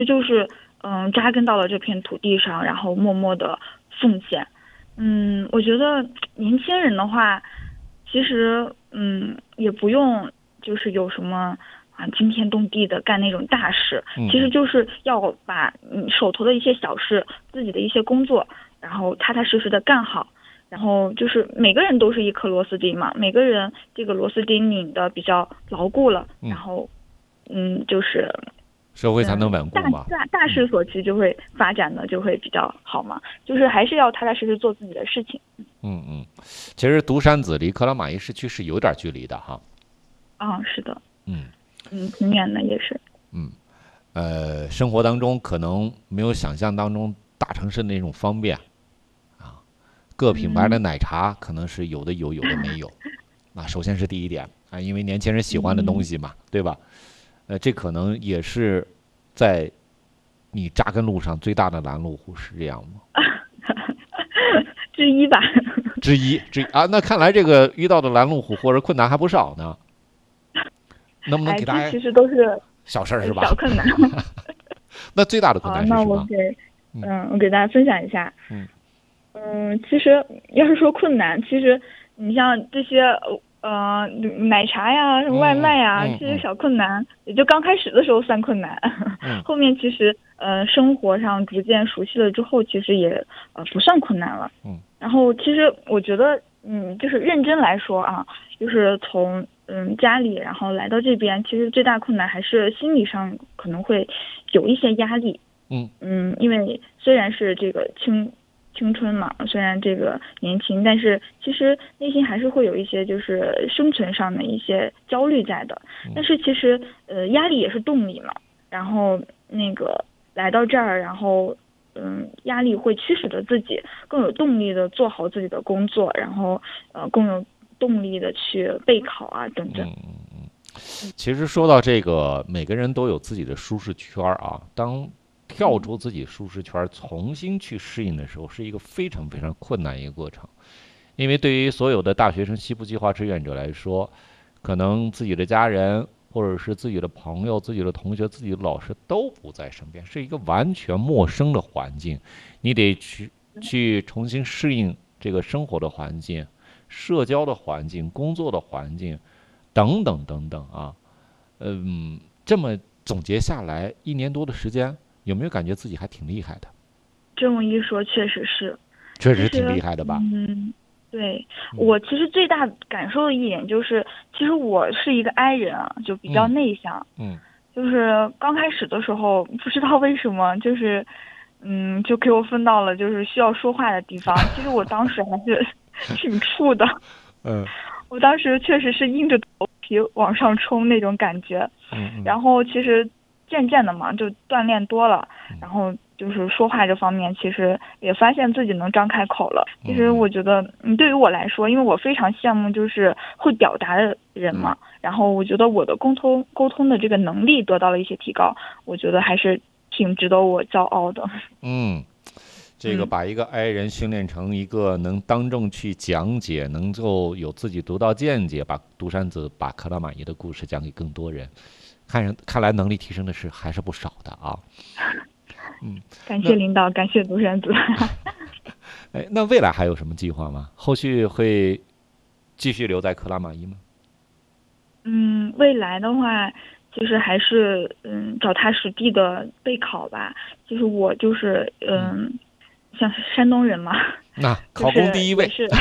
就是扎根到了这片土地上，然后默默的奉献。我觉得年轻人的话，其实也不用就是有什么惊天动地的干那种大事，其实就是要把手头的一些小事、自己的一些工作，然后踏踏实实的干好。然后就是每个人都是一颗螺丝钉嘛，每个人这个螺丝钉拧的比较牢固了，然后就是社会才能稳固嘛。 大势所趋就会发展的就会比较好嘛，就是还是要踏踏实实做自己的事情。 其实独山子离克拉玛依市区是有点距离的哈。 是的。挺远的也是。 生活当中可能没有想象当中大城市那种方便啊，各品牌的奶茶可能是有的有，有的没有。首先是第一点啊，因为年轻人喜欢的东西嘛，对吧？这可能也是在你扎根路上最大的拦路虎，是这样吗？ 之一吧。 之一啊，那看来这个遇到的拦路虎或者困难还不少呢。能不能给大家？ 其实都是小事是吧？ 小困难。 那最大的困难是什么？ 那我给大家分享一下。其实要是说困难，其实你像这些奶茶呀、外卖呀，这些小困难，也就刚开始的时候算困难。后面其实生活上逐渐熟悉了之后，其实也不算困难了。然后其实我觉得就是认真来说啊，就是从家里然后来到这边，其实最大困难还是心理上可能会有一些压力。因为虽然是这个青春嘛，虽然这个年轻，但是其实内心还是会有一些就是生存上的一些焦虑在的。但是其实压力也是动力嘛，然后那个来到这儿，然后压力会驱使着自己更有动力的做好自己的工作，然后更有动力的去备考啊等等。 其实说到这个，每个人都有自己的舒适圈啊。当跳出自己舒适圈，重新去适应的时候，是一个非常非常困难一个过程。因为对于所有的大学生西部计划志愿者来说，可能自己的家人或者是自己的朋友、自己的同学、自己的老师都不在身边，是一个完全陌生的环境。你得去重新适应这个生活的环境、社交的环境、工作的环境等等等等啊。这么总结下来，1年多的时间，有没有感觉自己还挺厉害的？ 这么一说，确实是， 确实挺厉害的吧？ 对，我其实最大感受的一点就是，其实我是一个 I 人啊，就比较内向。就是刚开始的时候，不知道为什么，就是就给我分到了就是需要说话的地方。其实我当时还是挺怵的。我当时确实是硬着头皮往上冲那种感觉。然后其实渐渐的嘛，就锻炼多了，然后就是说话这方面，其实也发现自己能张开口了。其实我觉得，对于我来说，因为我非常羡慕就是会表达的人嘛，然后我觉得我的沟通的这个能力得到了一些提高，我觉得还是挺值得我骄傲的。 这个把一个 I 人训练成一个能当众去讲解，能够有自己独到见解，把独山子、把克拉玛依的故事讲给更多人，看来能力提升的是还是不少的啊。 感谢领导，感谢独山子。 那未来还有什么计划吗？后续会继续留在克拉玛依吗？ 未来的话，其实还是脚踏实地的备考吧。其实我就是像山东人嘛， 那考公第一位是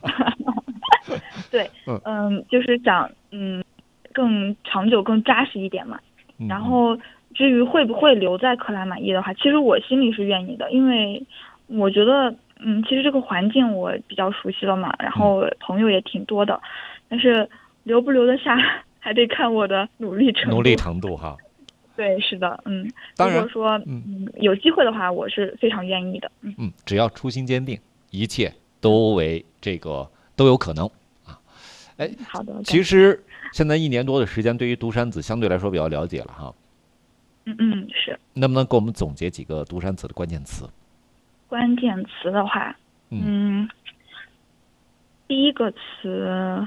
对，就是想更长久、更扎实一点嘛。然后至于会不会留在克拉玛依的话，其实我心里是愿意的，因为我觉得其实这个环境我比较熟悉了嘛，然后朋友也挺多的，但是留不留得下还得看我的努力程度哈。 对，是的， 当然， 如果说有机会的话，我是非常愿意的。 只要初心坚定，一切都有可能啊。 好的。 其实现在1年多的时间，对于独山子相对来说比较了解了哈。 是。 能不能给我们总结几个独山子的关键词？ 关键词的话，第一个词，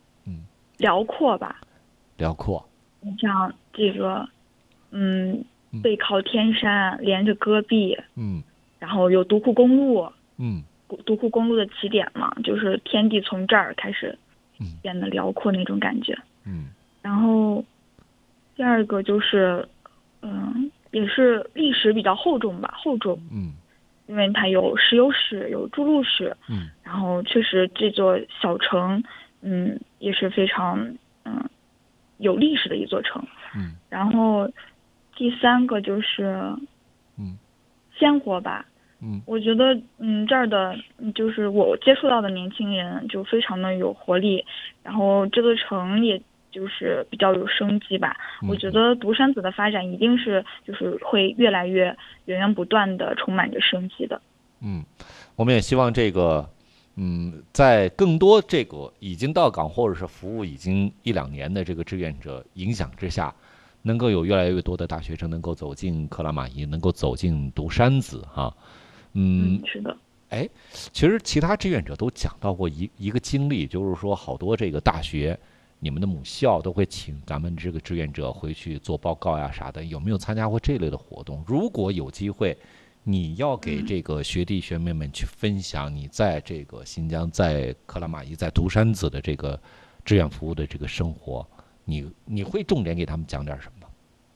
辽阔吧。 辽阔。 你像这个， 背靠天山，连着戈壁，然后有独库公路，独库公路的起点嘛，就是天地从这儿开始变得辽阔那种感觉。然后第二个就是，也是历史比较厚重吧，因为它有石油史，有筑路史，然后确实这座小城，也是非常有历史的一座城，然后第三个就是，鲜活吧，我觉得这儿的就是我接触到的年轻人就非常的有活力，然后这座城也就是比较有生机吧。我觉得独山子的发展一定是就是会越来越源源不断的充满着生机的。 我们也希望这个在更多这个已经到岗或者是服务已经1-2年的这个志愿者影响之下，能够有越来越多的大学生能够走进克拉玛依，能够走进独山子哈。 是的。 其实其他志愿者都讲到过一个经历，就是说好多这个大学，你们的母校都会请咱们这个志愿者回去做报告呀啥的，有没有参加过这类的活动？如果有机会，你要给这个学弟学妹们去分享你在这个新疆、在克拉玛依、在独山子的这个志愿服务的这个生活，你会重点给他们讲点什么？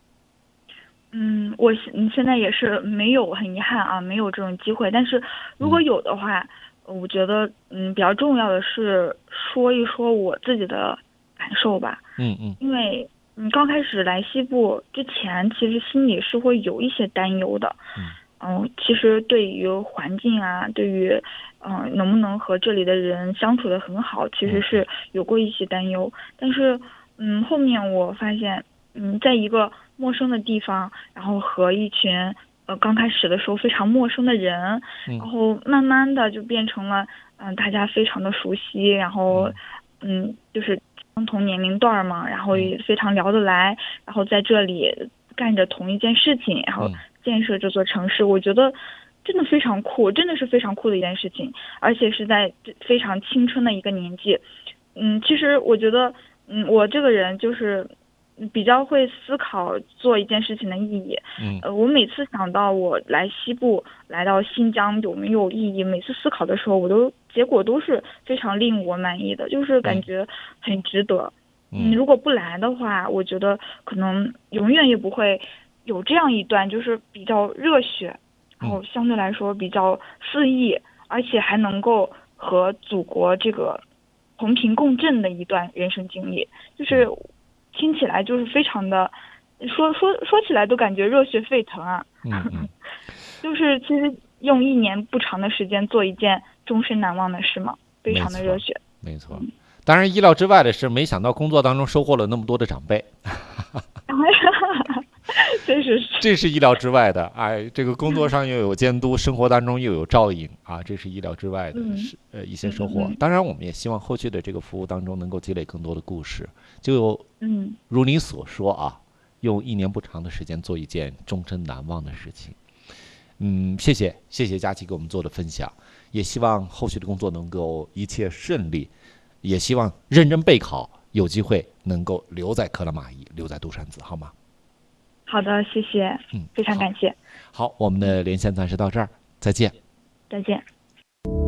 我现在也是没有，很遗憾啊，没有这种机会。但是如果有的话，我觉得比较重要的是说一说我自己的感受吧。因为刚开始来西部之前，其实心里是会有一些担忧的。其实对于环境啊，对于能不能和这里的人相处得很好，其实是有过一些担忧。但是后面我发现在一个陌生的地方，然后和一群刚开始的时候非常陌生的人，然后慢慢的就变成了大家非常的熟悉，然后就是相同年龄段嘛，然后也非常聊得来，然后在这里干着同一件事情，然后建设这座城市，我觉得真的非常酷，真的是非常酷的一件事情，而且是在非常青春的一个年纪。其实我觉得我这个人就是比较会思考做一件事情的意义。我每次想到我来西部来到新疆有没有意义，每次思考的时候结果都是非常令我满意的，就是感觉很值得。如果不来的话，我觉得可能永远也不会有这样一段就是比较热血，然后相对来说比较肆意，而且还能够和祖国这个同频共振的一段人生经历，就是听起来就是非常的，说起来都感觉热血沸腾啊。就是其实用1年不长的时间做一件终身难忘的事嘛，非常的热血。 没错。当然意料之外的是，没想到工作当中收获了那么多的长辈。这是意料之外的。这个工作上又有监督，生活当中又有照应啊，这是意料之外的一些收获。当然我们也希望后续的这个服务当中能够积累更多的故事，就如你所说啊，用1年不长的时间做一件终身难忘的事情。谢谢佳琪给我们做的分享，也希望后续的工作能够一切顺利，也希望认真备考，有机会能够留在克拉玛依，留在独山子，好吗？ 好的，谢谢。非常感谢。 好，我们的连线暂时到这儿，再见。 再见。